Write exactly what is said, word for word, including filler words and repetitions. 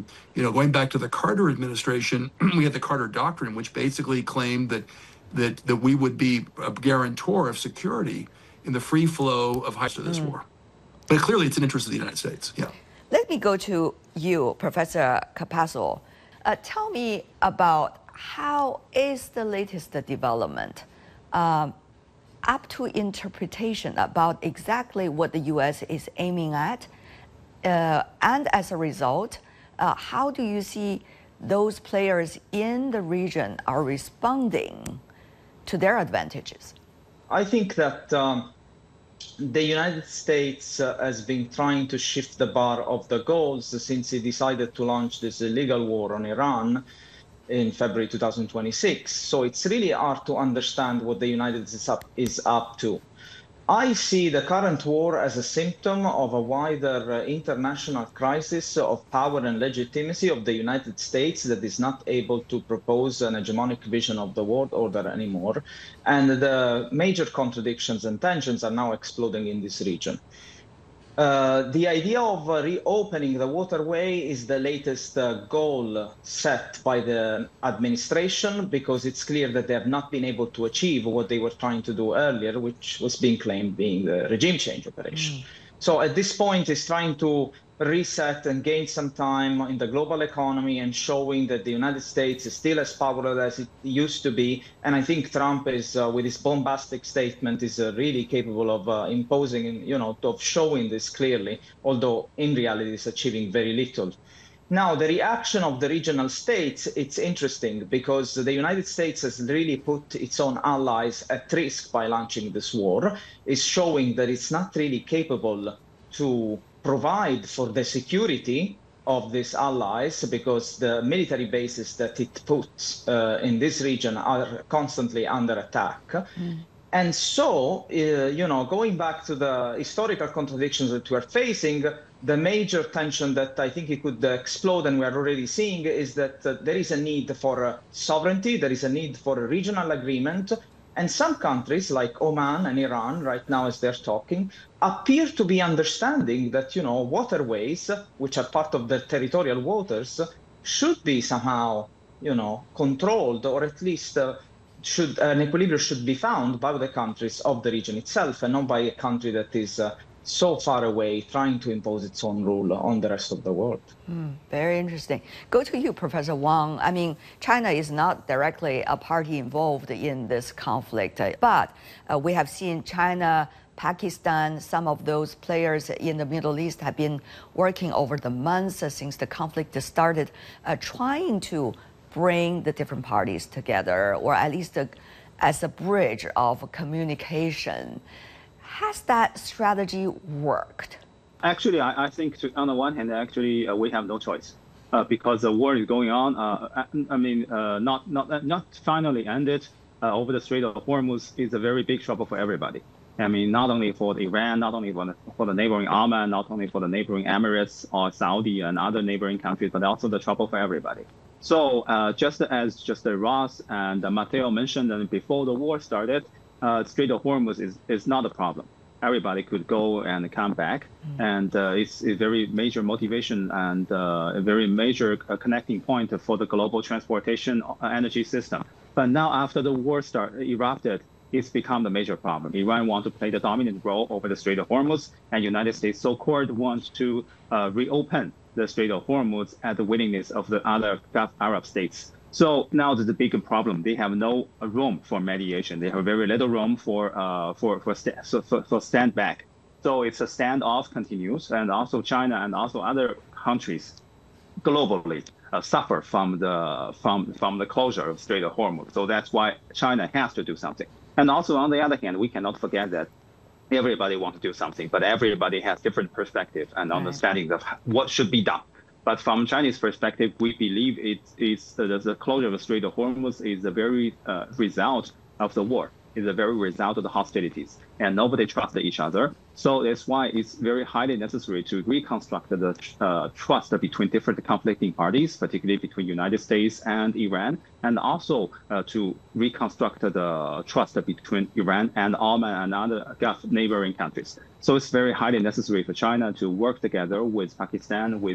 You know, going back to the Carter administration, we had the Carter Doctrine, which basically claimed that that that we would be a guarantor of security in the free flow of high to this mm. war. But clearly, it's an interest of the United States. Yeah. Let me go to you, Professor Capasso. Uh, tell me about how is the latest development um, up to interpretation about exactly what the U S is aiming at, uh, and as a result, uh, how do you see those players in the region are responding to their advantages? I think that um, the United States uh, has been trying to shift the bar of the goals since it decided to launch this illegal war on Iran in February two thousand twenty-six. So it's really hard to understand what the United States is up, is up to. I see the current war as a symptom of a wider uh, international crisis of power and legitimacy of the United States that is not able to propose an hegemonic vision of the world order anymore. And the major contradictions and tensions are now exploding in this region. Uh, the idea of uh, reopening the waterway is the latest uh, goal set by the administration, because it's clear that they have not been able to achieve what they were trying to do earlier, which was being claimed being the regime change operation. Mm. So at this point, it's trying to reset and gain some time in the global economy and showing that the United States is still as powerful as it used to be. And I think Trump is, uh, with his bombastic statement, is uh, really capable of uh, imposing, you know, of showing this clearly, although in reality is achieving very little. Now, the reaction of the regional states, it's interesting because the United States has really put its own allies at risk by launching this war. It's showing that it's not really capable to provide for the security of these allies, because the military bases that it puts uh, in this region are constantly under attack. Mm. And so, uh, you know, going back to the historical contradictions that we're facing, the major tension that I think it could uh, explode, and we're already seeing, is that uh, there is a need for uh, sovereignty, there is a need for a regional agreement. And some countries like Oman and Iran, right now as they're talking, appear to be understanding that, you know, waterways, which are part of their territorial waters, should be somehow, you know, controlled, or at least uh, should an equilibrium should be found by the countries of the region itself, and not by a country that is uh, so far away trying to impose its own rule on the rest of the world. Mm, very interesting. Go to you, Professor Wang. I mean, China is not directly a party involved in this conflict, but uh, we have seen China, Pakistan, some of those players in the Middle East have been working over the months uh, since the conflict started, uh, trying to bring the different parties together, or at least uh, as a bridge of communication. Has that strategy worked? Actually, I, I think to, on the one hand, actually, uh, we have no choice uh, because the war is going on. Uh, I, I mean, uh, not not not finally ended uh, over the Strait of Hormuz is a very big trouble for everybody. I mean, not only for Iran, not only for the, for the neighboring Oman, not only for the neighboring Emirates or Saudi and other neighboring countries, but also the trouble for everybody. So uh, just as just uh, Ross and uh, Matteo mentioned, and before the war started, Uh, Strait of Hormuz is, is not a problem. Everybody could go and come back, mm. and uh, it's a very major motivation and uh, a very major uh, connecting point for the global transportation energy system. But now, after the war start erupted, it's become the major problem. Iran wants to play the dominant role over the Strait of Hormuz, and United States so-called wants to uh, reopen the Strait of Hormuz at the willingness of the other Gulf Arab states. So now there's a bigger problem. They have no room for mediation. They have very little room for uh, for for, st so, for for stand back. So it's a standoff continues, and also China and also other countries globally uh, suffer from the from from the closure of Strait of Hormuz. So that's why China has to do something. And also on the other hand, we cannot forget that everybody wants to do something, but everybody has different perspective and understanding of what should be done. But from Chinese perspective, we believe it is uh, the closure of the Strait of Hormuz is the very uh, result of the war. Is the very result of the hostilities, and nobody trusts each other. So that's why it's very highly necessary to reconstruct the uh, trust between different conflicting parties, particularly between United States and Iran, and also uh, to reconstruct the trust between Iran and Oman and other Gulf neighboring countries. So it's very highly necessary for China to work together with Pakistan, with